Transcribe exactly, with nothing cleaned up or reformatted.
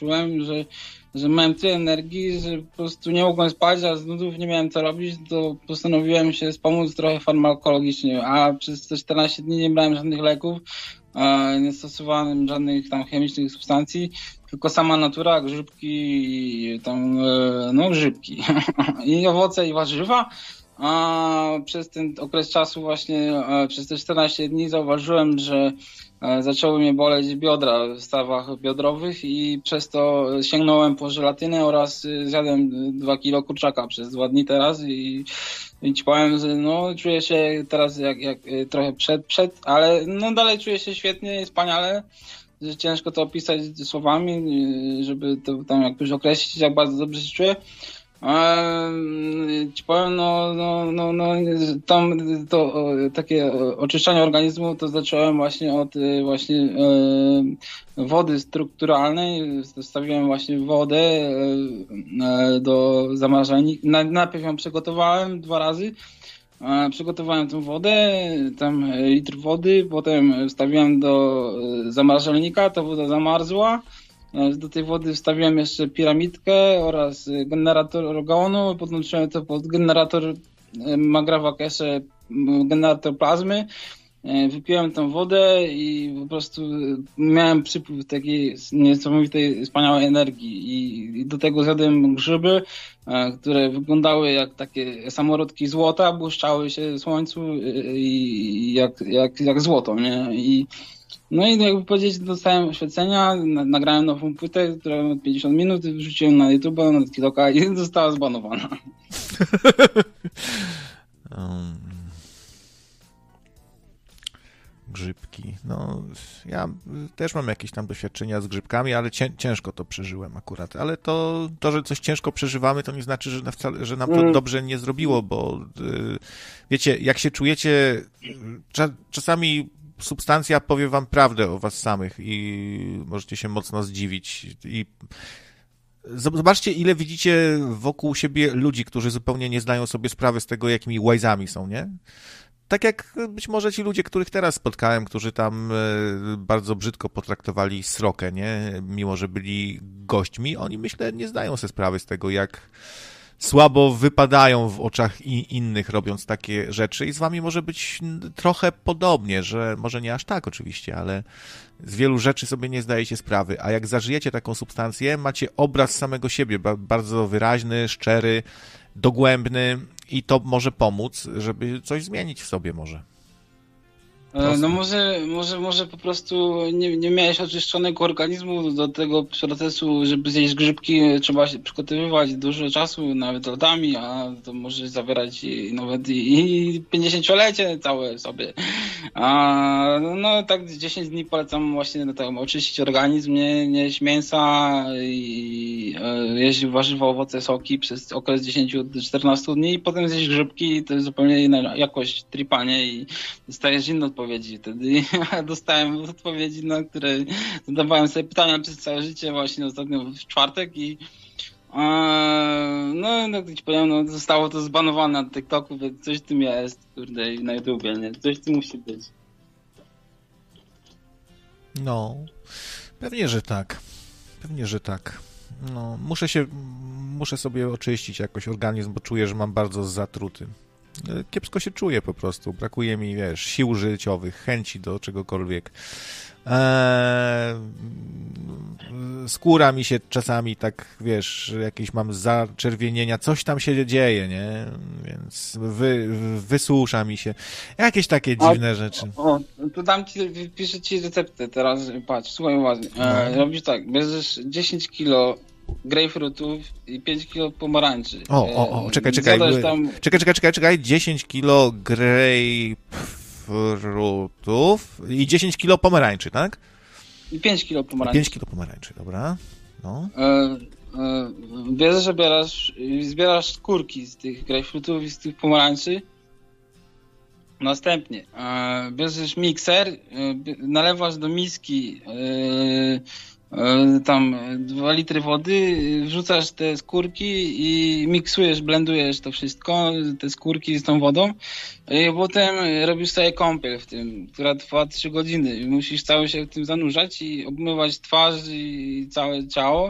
czułem, że, że miałem tyle energii, że po prostu nie mogłem spać, a z nudów nie miałem co robić, to postanowiłem się wspomóc trochę farmakologicznie, a przez te czternaście dni nie brałem żadnych leków, nie stosowałem żadnych tam chemicznych substancji, tylko sama natura, grzybki, tam, no grzybki i owoce i warzywa. A przez ten okres czasu właśnie, przez te czternaście dni zauważyłem, że zaczęły mnie boleć biodra w stawach biodrowych i przez to sięgnąłem po żelatynę oraz zjadłem dwa kilo kurczaka przez dwa dni teraz i, i ci powiem, że no czuję się teraz jak, jak trochę przed, przed, ale no dalej czuję się świetnie, wspaniale, że ciężko to opisać słowami, żeby to tam jakoś określić, jak bardzo dobrze się czuję. Eee, ci powiem, no, no, no, no tam to o, takie oczyszczanie organizmu to zacząłem właśnie od właśnie e, wody strukturalnej. Zostawiłem właśnie wodę e, do zamrażalnika. Najpierw ją przygotowałem dwa razy. E, przygotowałem tę wodę, tam litr wody, potem wstawiłem do zamrażalnika, ta woda zamarzła. Do tej wody wstawiłem jeszcze piramidkę oraz generator organu, podłączyłem to pod generator Magrawa Cache, generator plazmy. Wypiłem tą wodę i po prostu miałem przypływ takiej niesamowitej, wspaniałej energii. I do tego zjadłem grzyby, które wyglądały jak takie samorodki złota, błyszczały się w słońcu i jak, jak, jak złoto, nie? I no i jakby powiedzieć, dostałem oświecenia, nagrałem nową płytę, która ma pięćdziesiąt minut, wrzuciłem na YouTube, na TikToka i została zbanowana. um, grzybki. No, ja też mam jakieś tam doświadczenia z grzybkami, ale cię, ciężko to przeżyłem akurat. Ale to, to, że coś ciężko przeżywamy, to nie znaczy, że, na wcale, że nam to mm. dobrze nie zrobiło, bo y, wiecie, jak się czujecie, cza, czasami substancja powie wam prawdę o was samych i możecie się mocno zdziwić. I zobaczcie, ile widzicie wokół siebie ludzi, którzy zupełnie nie zdają sobie sprawy z tego, jakimi łajzami są, nie? Tak jak być może ci ludzie, których teraz spotkałem, którzy tam bardzo brzydko potraktowali srokę, nie? Mimo że byli gośćmi, oni, myślę, nie zdają sobie sprawy z tego, jak słabo wypadają w oczach i innych, robiąc takie rzeczy, i z wami może być trochę podobnie, że może nie aż tak oczywiście, ale z wielu rzeczy sobie nie zdajecie sprawy, a jak zażyjecie taką substancję, macie obraz samego siebie, bardzo wyraźny, szczery, dogłębny i to może pomóc, żeby coś zmienić w sobie może. Proste. No może, może, może po prostu nie, nie miałeś oczyszczonego organizmu do tego procesu, żeby zjeść grzybki, trzeba się przygotowywać dużo czasu, nawet latami, a to może zawierać i, nawet i, i pięćdziesięciolecie całe sobie. A, no tak dziesięć dni polecam właśnie do tego oczyścić organizm, nie, nie jeść mięsa i e, jeść warzywa, owoce, soki przez okres dziesięć do czternastu dni i potem zjeść grzybki i to jest zupełnie inna jakość tripanie i dostajesz inne odpowiedzi. Wtedy dostałem odpowiedzi, na które zadawałem sobie pytania przez całe życie, właśnie ostatnio w czwartek i no, no ci powiem, no, zostało to zbanowane na TikToku, więc coś w tym jest, kurde, i na YouTubie, nie? Coś w tym musi być. No, pewnie, że tak. Pewnie, że tak. No, muszę się, muszę sobie oczyścić jakoś organizm, bo czuję, że mam bardzo zatruty. Kiepsko się czuję po prostu. Brakuje mi, wiesz, sił życiowych, chęci do czegokolwiek. Eee, skóra mi się czasami tak, wiesz, jakieś mam zaczerwienienia, coś tam się dzieje, nie? Więc wy, wysusza mi się. Jakieś takie dziwne o, rzeczy. O, to dam ci, piszę ci receptę teraz, patrz, słuchaj uważnie. Eee, no. Robisz tak, bierzesz dziesięć kilo grejpfrutów i pięć kilo pomarańczy. O, o, o, czekaj, czekaj. Tam... Czekaj, czekaj, czekaj, czekaj. dziesięć kilo grejpfrutów i dziesięć kilo pomarańczy, tak? I pięć kilo pomarańczy. pięć kilo pomarańczy, dobra. No. E, e, bierzesz, zbierasz, zbierasz skórki z tych grejpfrutów i z tych pomarańczy. Następnie e, bierzesz mikser, e, nalewasz do miski e, tam dwa litry wody, wrzucasz te skórki i miksujesz, blendujesz to wszystko, te skórki z tą wodą i potem robisz sobie kąpiel w tym, która trwa trzy godziny i musisz cały się w tym zanurzać i obmywać twarz i całe ciało